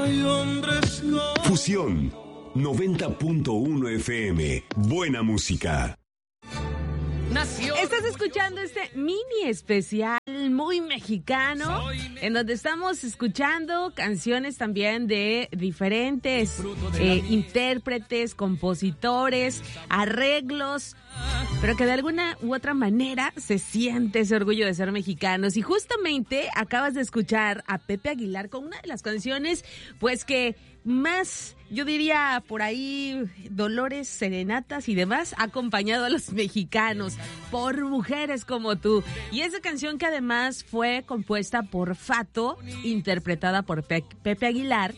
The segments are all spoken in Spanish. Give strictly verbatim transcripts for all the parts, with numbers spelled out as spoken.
Fusión noventa punto uno F M. Buena música. Estás escuchando este mini especial muy mexicano, en donde estamos escuchando canciones también de diferentes eh, intérpretes, compositores, arreglos, pero que de alguna u otra manera se siente ese orgullo de ser mexicanos. Y justamente acabas de escuchar a Pepe Aguilar con una de las canciones, pues que más, yo diría por ahí, dolores, serenatas y demás, ha acompañado a los mexicanos, Por Mujeres Como Tú. Y esa canción que además fue compuesta por Fato, interpretada por Pe- Pepe Aguilar,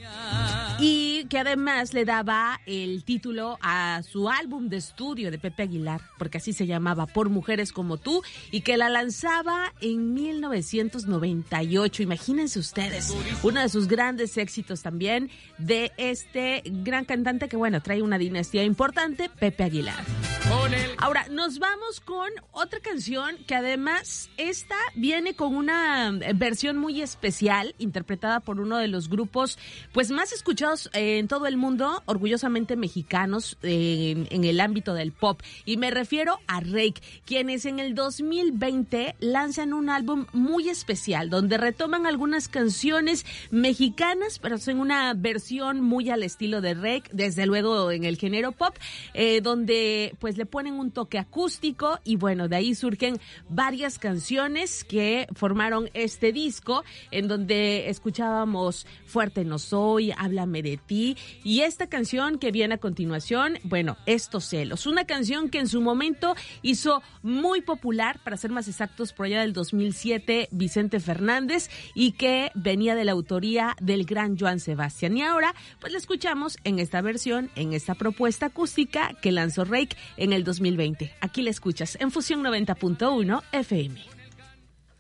y que además le daba el título a su álbum de estudio de Pepe Aguilar, porque así se llamaba, Por Mujeres Como Tú, y que la lanzaba en mil novecientos noventa y ocho. Imagínense ustedes, uno de sus grandes éxitos también de este gran cantante que, bueno, trae una dinastía importante, Pepe Aguilar. Ahora, nos vamos con otra canción que además esta viene con una versión muy especial, interpretada por uno de los grupos pues más escuchados eh, en todo el mundo, orgullosamente mexicanos eh, en el ámbito del pop. Y me refiero a Reik, quienes en el dos mil veinte lanzan un álbum muy especial, donde retoman algunas canciones mexicanas, pero en una versión muy al estilo de Reik, desde luego en el género pop, eh, donde pues le ponen un toque acústico, y bueno, de ahí surgen varias canciones que formaron este disco, en donde escuchábamos Fuerte No Soy, Háblame de Ti, y esta canción que viene a continuación, bueno, Estos Celos, una canción que en su momento hizo muy popular, para ser más exactos, por allá del dos mil siete, Vicente Fernández, y que venía de la autoría del gran Joan Sebastián. Y ahora, pues la escuchamos en esta versión, en esta propuesta acústica que lanzó Reik en el dos mil veinte. Aquí la escuchas en Fusión noventa punto uno F M.